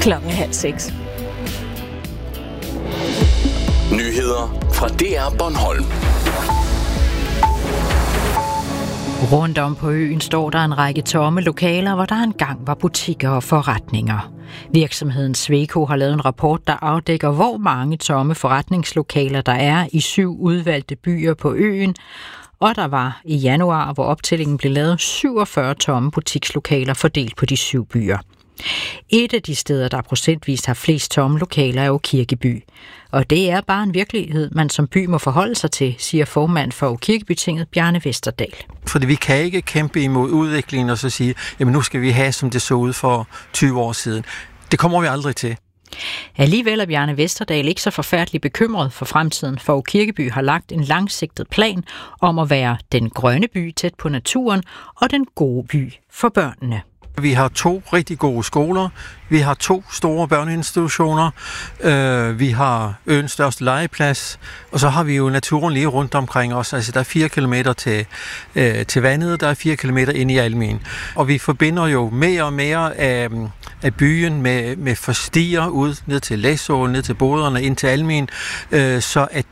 5:30. Nyheder fra DR Bornholm. Rundt om på øen står der en række tomme lokaler, hvor der engang var butikker og forretninger. Virksomheden Sweco har lavet en rapport, der afdækker, hvor mange tomme forretningslokaler der er i 7 udvalgte byer på øen. Og der var i januar, hvor optællingen blev lavet, 47 tomme butikslokaler fordelt på de 7 byer. Et af de steder, der procentvis har flest tomme lokaler, er jo Kirkeby. Og det er bare en virkelighed, man som by må forholde sig til, siger formand for Kirkebytinget, Bjarne Vesterdal. Fordi vi kan ikke kæmpe imod udviklingen og så sige, jamen nu skal vi have, som det så ud for 20 år siden. Det kommer vi aldrig til. Alligevel er Bjarne Vesterdal ikke så forfærdeligt bekymret for fremtiden, for Kirkeby har lagt en langsigtet plan om at være den grønne by tæt på naturen og den gode by for børnene. Vi har 2 rigtig gode skoler, vi har 2 store børneinstitutioner, vi har øens største legeplads, og så har vi jo naturen lige rundt omkring os. Altså der er 4 kilometer til vandet, der er 4 kilometer ind i Almen. Og vi forbinder jo mere og mere af byen med forstier ud ned til Læsåen, ned til boderne, ind til Almen, så at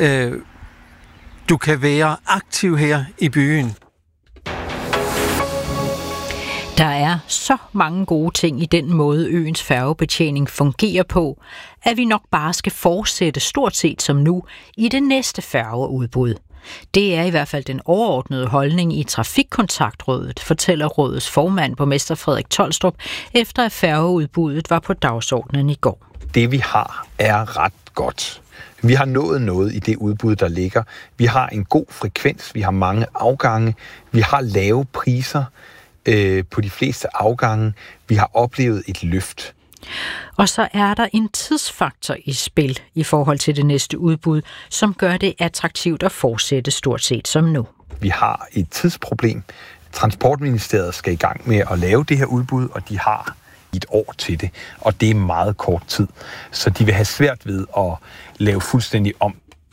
du kan være aktiv her i byen. Der er så mange gode ting i den måde, øens færgebetjening fungerer på, at vi nok bare skal fortsætte stort set som nu i det næste færgeudbud. Det er i hvert fald den overordnede holdning i Trafikkontaktrådet, fortæller rådets formand, borgmester Frederik Tolstrup, efter at færgeudbuddet var på dagsordenen i går. Det vi har er ret godt. Vi har nået noget i det udbud, der ligger. Vi har en god frekvens, vi har mange afgange, vi har lave priser på de fleste afgange. Vi har oplevet et løft. Og så er der en tidsfaktor i spil i forhold til det næste udbud, som gør det attraktivt at fortsætte stort set som nu. Vi har et tidsproblem. Transportministeriet skal i gang med at lave det her udbud, og de har et år til det, og det er meget kort tid. Så de vil have svært ved at lave fuldstændig om.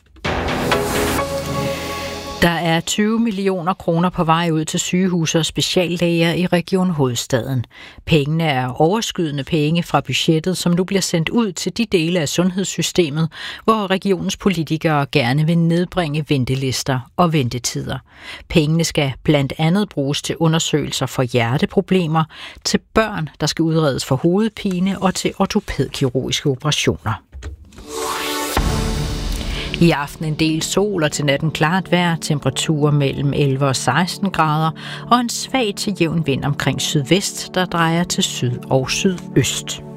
Der er 20 millioner kroner på vej ud til sygehuse og speciallæger i Region Hovedstaden. Pengene er overskydende penge fra budgettet, som nu bliver sendt ud til de dele af sundhedssystemet, hvor regionens politikere gerne vil nedbringe ventelister og ventetider. Pengene skal blandt andet bruges til undersøgelser for hjerteproblemer, til børn, der skal udredes for hovedpine og til ortopædkirurgiske operationer. I aften en del sol og til natten klart vejr, temperaturer mellem 11 og 16 grader og en svag til jævn vind omkring sydvest, der drejer til syd og sydøst.